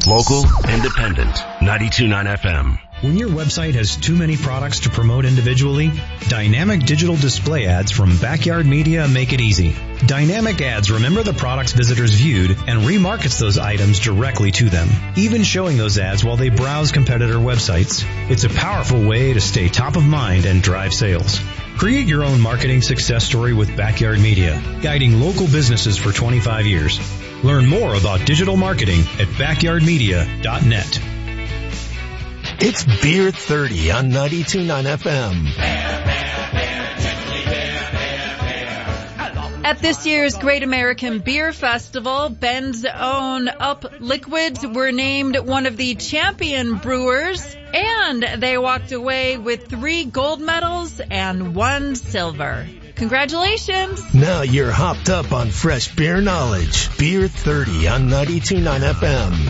Local, independent, 92.9 FM. When your website has too many products to promote individually, dynamic digital display ads from Backyard Media make it easy. Dynamic ads remember the products visitors viewed and remarkets those items directly to them, even showing those ads while they browse competitor websites. It's a powerful way to stay top of mind and drive sales. Create your own marketing success story with Backyard Media, guiding local businesses for 25 years. Learn more about digital marketing at backyardmedia.net. It's Beer 30 on 92.9 FM. At this year's Great American Beer Festival, Ben's own Up Liquids were named one of the champion brewers, and they walked away with 3 gold medals and 1 silver. Congratulations! Now you're hopped up on fresh beer knowledge. Beer 30 on 92.9 FM.